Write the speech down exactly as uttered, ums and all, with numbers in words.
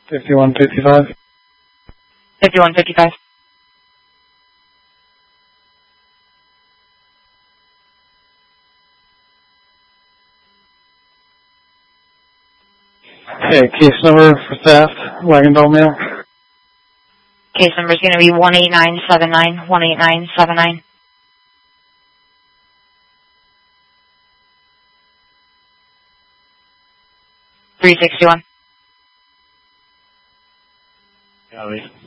fifty-one fifty-five. fifty-one fifty-five. Okay, case number for theft, wagon bell mail. Case number is going to be one eight nine seven nine, one eight nine seven nine. three sixty-one. Copy.